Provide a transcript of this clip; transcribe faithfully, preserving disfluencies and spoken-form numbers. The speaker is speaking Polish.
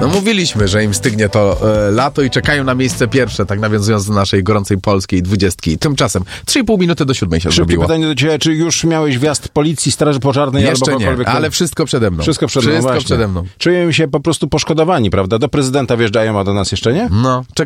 No mówiliśmy, że im stygnie to e, lato i czekają na miejsce pierwsze, tak nawiązując do naszej gorącej polskiej dwudziestki. Tymczasem trzy i pół minuty do siódmej się Szybkie zrobiło. pytanie do ciebie, czy już miałeś wjazd policji, straży pożarnej Jeszcze albo nie, kogokolwiek? ale wszystko przede mną. Wszystko przede mną, Wszystko właśnie. przede mną. Czuję się po prostu poszkodowani, prawda? Do prezydenta wjeżdżają, a do nas jeszcze nie? No, czekaj.